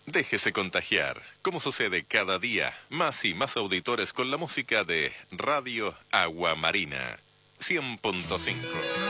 Déjese contagiar, como sucede cada día, más y más auditores con la música de Radio Agua Marina 100.5.